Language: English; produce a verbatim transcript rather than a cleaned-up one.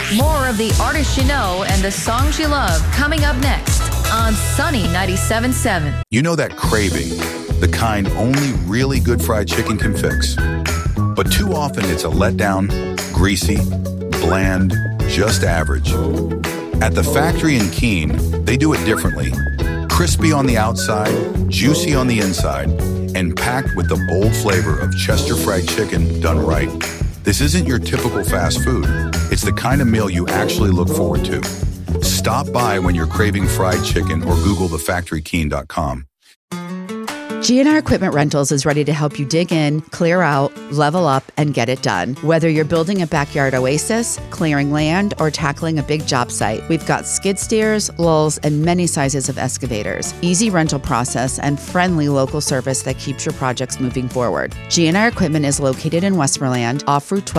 More of the artists you know and the songs you love coming up next on Sunny ninety-seven point seven. You know that craving, the kind only really good fried chicken can fix. But too often it's a letdown, greasy, bland, just average. At the factory in Keene, they do it differently. Crispy on the outside, juicy on the inside, and packed with the bold flavor of Chester fried chicken done right. This isn't your typical fast food. It's the kind of meal you actually look forward to. Stop by when you're craving fried chicken or Google the factory keene dot com. G and R Equipment Rentals is ready to help you dig in, clear out, level up, and get it done. Whether you're building a backyard oasis, clearing land, or tackling a big job site, we've got skid steers, lulls, and many sizes of excavators. Easy rental process and friendly local service that keeps your projects moving forward. G and R Equipment is located in Westmoreland, off Route twelve.